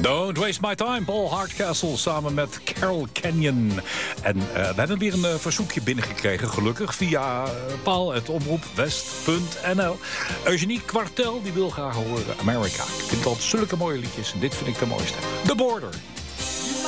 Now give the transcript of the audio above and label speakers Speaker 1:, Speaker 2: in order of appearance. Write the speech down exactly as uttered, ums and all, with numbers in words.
Speaker 1: Don't Waste My Time, Paul Hardcastle samen met Carol Canyon. En uh, we hebben weer een uh, verzoekje binnengekregen, gelukkig, via uh, paal het omroep west punt n l. Eugenie Kwartel, die wil graag horen America. Ik vind dat zulke mooie liedjes en dit vind ik de mooiste. The Border.